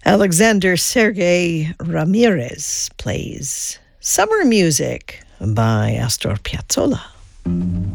Alexander Sergei Ramirez plays Summer Music by Astor Piazzolla.